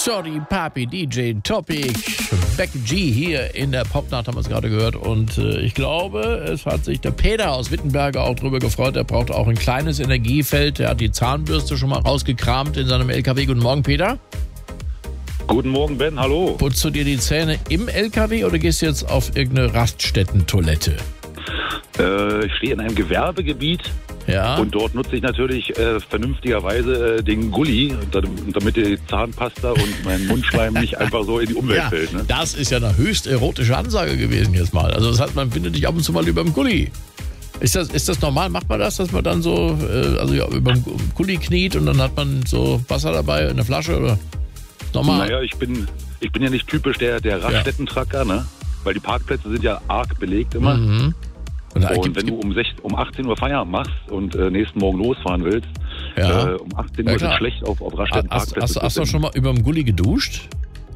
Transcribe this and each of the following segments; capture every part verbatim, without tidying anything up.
Sorry Papi, D J Topic, Becky G hier in der Popnacht haben wir es gerade gehört und äh, ich glaube, es hat sich der Peter aus Wittenberge auch drüber gefreut. Er braucht auch ein kleines Energiefeld. Er hat die Zahnbürste schon mal rausgekramt in seinem L K W. Guten Morgen, Peter. Guten Morgen, Ben, hallo. Putzt du dir die Zähne im L K W oder gehst du jetzt auf irgendeine Raststätten-Toilette? Äh, ich stehe in einem Gewerbegebiet. Ja. Und dort nutze ich natürlich äh, vernünftigerweise äh, den Gully, damit die Zahnpasta und mein Mundschleim nicht einfach so in die Umwelt Ja, fällt. Ne? das ist ja eine höchst erotische Ansage gewesen jetzt mal. Also das heißt, man findet dich ab und zu mal über dem Gully. Ist das, ist das normal? Macht man das, dass man dann so äh, also ja, über dem Gully kniet und dann hat man so Wasser dabei in der Flasche? Oder? Normal? Naja, ich bin, ich bin ja nicht typisch der, der Raststätten-Tracker, ne? Weil die Parkplätze sind ja arg belegt immer. Mhm. Und, Und gibt, wenn gibt, du um, sechzehn, um achtzehn Uhr Feierabend machst und äh, nächsten Morgen losfahren willst, ja. äh, um achtzehn Ja, Uhr ist klar. es schlecht auf, auf hast, Raststätten-Parkplätze hast, zu hast du finden. schon mal über dem Gully geduscht?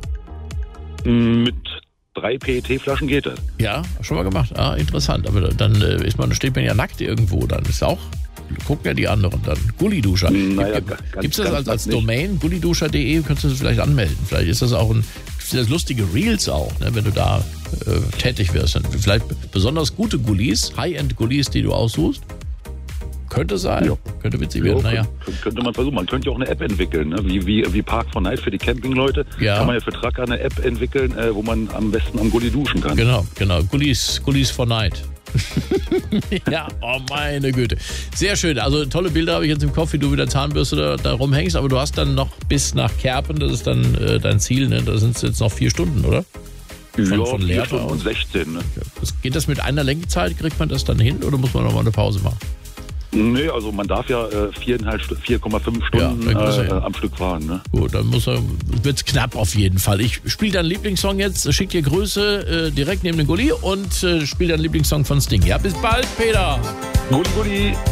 Mit drei P E T-Flaschen geht das. Ja, schon mal gemacht. Ah, interessant. Aber dann äh, ist man, steht man ja nackt irgendwo. Dann ist auch, gucken ja die anderen dann. Gulliduscher. Naja, Gibt ganz- es das ganz als, als nicht. Domain? gulliduscher punkt de? Könntest du das vielleicht anmelden? Vielleicht ist das auch ein, das lustige Reels auch, ne, wenn du da äh, tätig wirst. Vielleicht besonders gute Gullis, High-End-Gullis, die du aussuchst. Könnte sein. Ja. Könnte witzig Ja, werden. Naja. könnte, könnte man versuchen. Man könnte ja auch eine App entwickeln, ne? wie, wie, wie Park for Night für die Campingleute. Ja. Kann man ja für Trucker eine App entwickeln, äh, wo man am besten am Gully duschen kann. Genau, genau. Gullis, Gullis for Night. Ja, oh meine Güte. Sehr schön. Also tolle Bilder habe ich jetzt im Kopf, wie du mit der Zahnbürste da, da rumhängst. Aber du hast dann noch bis nach Kerpen, das ist dann äh, dein Ziel, ne? Da sind es jetzt noch vier Stunden, oder? Von, ja, von vier Lehrte Stunden aus. und sechzehn. Ne? Das, geht das mit einer Lenkzeit? Kriegt man das dann hin oder muss man noch mal eine Pause machen? Nee, also man darf ja äh, viereinhalb, vier Komma fünf Stunden Ja, äh, ja. am Stück fahren. Ne? Gut, dann muss er, wird's knapp auf jeden Fall. Ich spiele deinen Lieblingssong jetzt, schick dir Grüße äh, direkt neben den Gully und äh, spiele deinen Lieblingssong von Sting. Ja, bis bald, Peter. Gully, Gully.